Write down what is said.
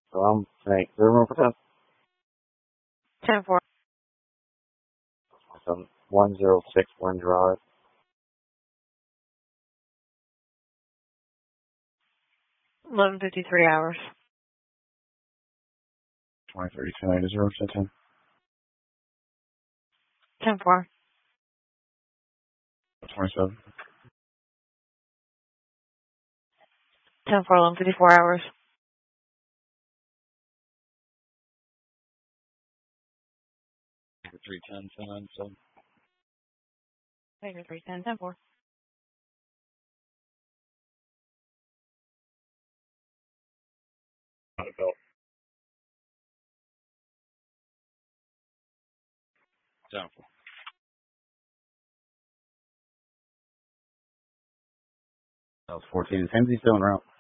Hey, room for 10-4. 106 Orange Drive. 11:53 hours. 2032 is 0 10-4. 27. 10-4. 11:54 hours. 310, 797. Tiger 310. 10-4. Belt. Down. That was 14. Is Hemsey still en route?